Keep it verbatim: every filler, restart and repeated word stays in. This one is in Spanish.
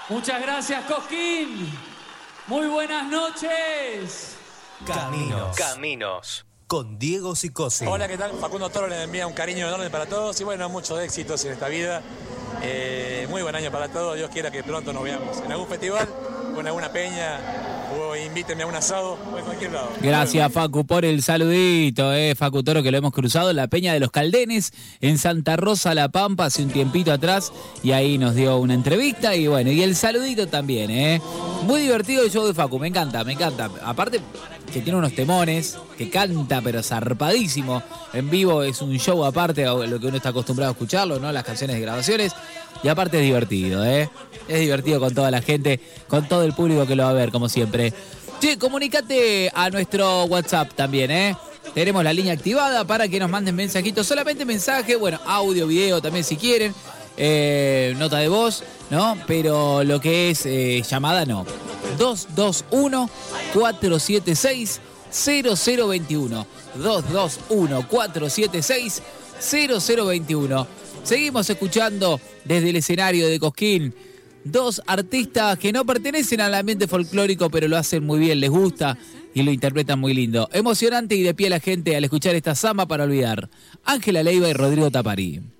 Muchas gracias, Cosquín. Muy buenas noches. Caminos. Caminos. Con Diego Sicosi. Hola, ¿qué tal? Facundo Toro les envía un cariño enorme para todos y bueno, muchos éxitos en esta vida. Eh, muy buen año para todos. Dios quiera que pronto nos veamos en algún festival, con alguna peña o invítenme a un asado o en cualquier lado. Gracias, Facu, por el saludito, eh, Facu Toro, que lo hemos cruzado en la Peña de los Caldenes, en Santa Rosa, La Pampa, hace un tiempito atrás, y ahí nos dio una entrevista, y bueno, y el saludito también, eh. Muy divertido el show de Facu, me encanta, me encanta. Aparte que tiene unos temones, que canta pero zarpadísimo. En vivo es un show aparte a lo que uno está acostumbrado a escucharlo, ¿no? Las canciones de grabaciones. Y aparte es divertido, ¿eh? Es divertido con toda la gente, con todo el público que lo va a ver, como siempre. Che, comunicate a nuestro WhatsApp también, ¿eh? Tenemos la línea activada para que nos manden mensajitos. Solamente mensaje, bueno, audio, video también si quieren. Eh, nota de voz, ¿no? Pero lo que es eh, llamada, no. dos dos uno, cuatro siete seis, cero cero dos uno. dos dos uno, cuatro siete seis, cero cero dos uno. Seguimos escuchando desde el escenario de Cosquín dos artistas que no pertenecen al ambiente folclórico, pero lo hacen muy bien, les gusta y lo interpretan muy lindo. Emocionante y de pie la gente al escuchar esta samba para olvidar. Ángela Leiva y Rodrigo Tapari.